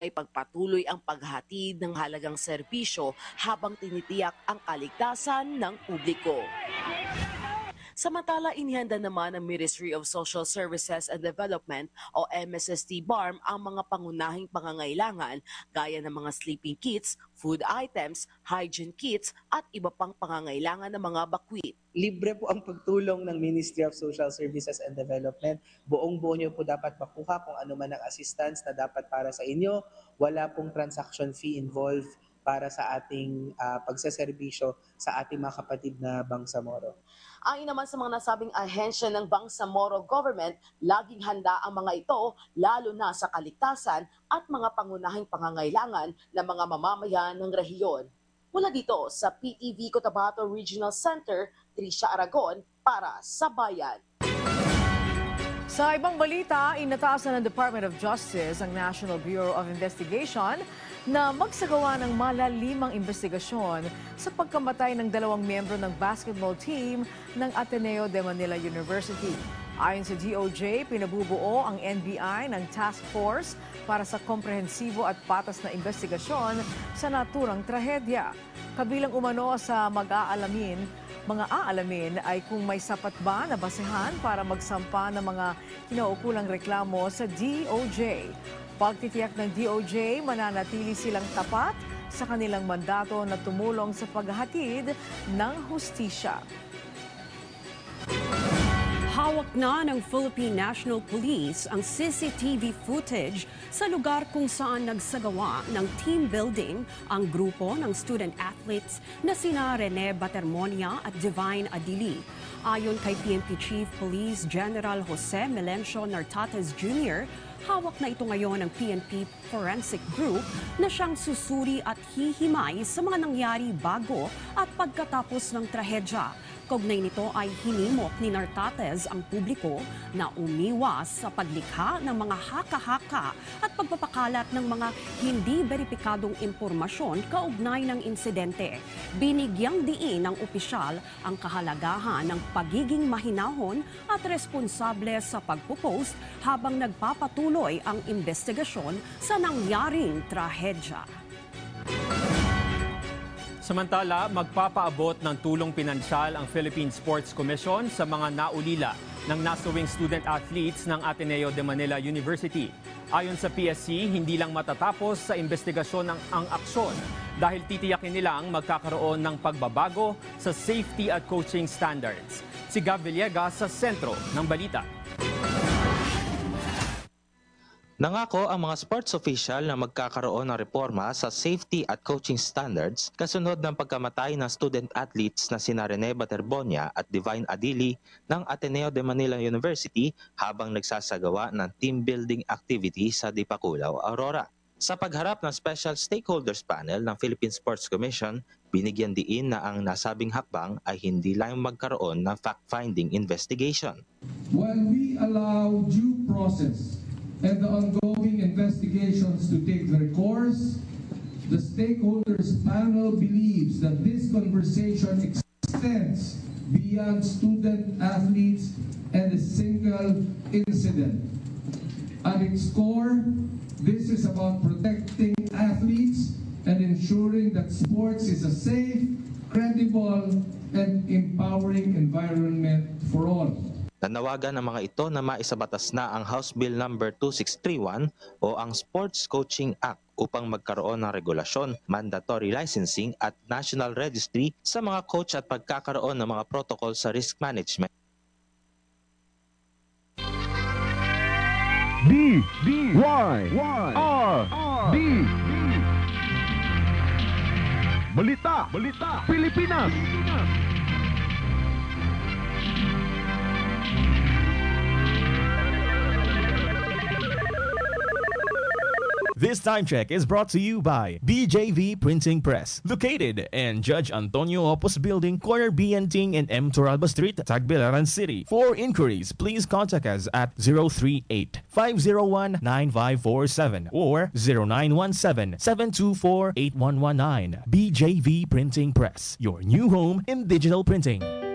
ay pagpatuloy ang paghatid ng halagang serbisyo habang tinitiyak ang kaligtasan ng publiko. Samantala, inihanda naman ng Ministry of Social Services and Development o MSSD-BARM ang mga pangunahing pangangailangan gaya ng mga sleeping kits, food items, hygiene kits at iba pang pangangailangan ng mga bakwit. Libre po ang pagtulong ng Ministry of Social Services and Development. Buong-buo nyo po dapat makuha kung ano man ang assistance na dapat para sa inyo. Wala pong transaction fee involved para sa ating pagsaserbisyo sa ating mga kapatid na Bangsamoro. Ayon naman sa mga nasabing ahensya ng Bangsamoro Government, laging handa ang mga ito lalo na sa kaligtasan at mga pangunahing pangangailangan ng mga mamamayan ng rehiyon. Mula dito sa PTV Cotabato Regional Center, Tricia Aragon para sa Bayan. Sa ibang balita, inatasan ng Department of Justice ang National Bureau of Investigation na magsagawa ng malalimang investigasyon sa pagkamatay ng 2 miyembro ng basketball team ng Ateneo de Manila University. Ayon sa DOJ, pinabubuo ang NBI ng task force para sa komprehensibo at patas na investigasyon sa naturang trahedya. Kabilang umano sa mga aalamin ay kung may sapat ba na basehan para magsampa ng mga kinaukulang reklamo sa DOJ. Pagtitiyak ng DOJ, mananatili silang tapat sa kanilang mandato na tumulong sa paghahatid ng hustisya. Hawak na ng Philippine National Police ang CCTV footage sa lugar kung saan nagsagawa ng team building ang grupo ng student athletes na sina Rene Batermonia at Divine Adili. Ayon kay PNP Chief Police General Jose Melencio Nartates Jr., hawak na ito ngayon ng PNP Forensic Group na siyang susuri at hihimay sa mga nangyari bago at pagkatapos ng trahedya. Kaugnay nito ay hinimok ni Nartates ang publiko na umiwas sa paglikha ng mga haka-haka at pagpapakalat ng mga hindi beripikadong impormasyon kaugnay ng insidente. Binigyang diin ng opisyal ang kahalagahan ng pagiging mahinahon at responsable sa pagpupost habang nagpapatuloy ang investigasyon sa nangyaring trahedya. Samantala, magpapaabot ng tulong pinansyal ang Philippine Sports Commission sa mga naulila ng nasawing student athletes ng Ateneo de Manila University. Ayon sa PSC, hindi lang matatapos sa investigasyon ang aksyon dahil titiyakin nilang magkakaroon ng pagbabago sa safety at coaching standards. Si Gav Villegas sa sentro ng balita. Nangako ang mga sports official na magkakaroon ng reforma sa safety at coaching standards kasunod ng pagkamatay ng student athletes na sina Rene Batermonia at Divine Adili ng Ateneo de Manila University habang nagsasagawa ng team building activity sa Dipakulaw, Aurora. Sa pagharap ng Special Stakeholders Panel ng Philippine Sports Commission, binigyan diin na ang nasabing hakbang ay hindi lang magkaroon ng fact-finding investigation. While we allow due process and the ongoing investigations to take their course, the stakeholders panel believes that this conversation extends beyond student athletes and a single incident. At its core, this is about protecting athletes and ensuring that sports is a safe, credible, and empowering environment for all. Nanawagan ng mga ito na maisabatas na ang House Bill No. 2631 o ang Sports Coaching Act upang magkaroon ng regulasyon, mandatory licensing at national registry sa mga coach at pagkakaroon ng mga protocol sa risk management. D-Y-R-D Balita Pilipinas. This time check is brought to you by BJV Printing Press, located in Judge Antonio Opus Building, corner Bienting and M. Toralba Street, Tagbilaran City. For inquiries, please contact us at 038-501-9547 or 0917-724-8119. BJV Printing Press, your new home in digital printing.